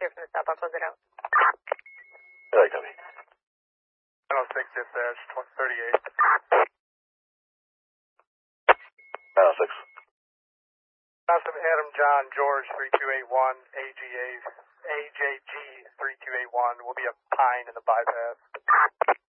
clear for the stop. I'll close it out. Yeah, copy. 106 dispatch, 138. 906. Awesome, Adam John George 3281, AJG 3281 will be a pine in the bypass.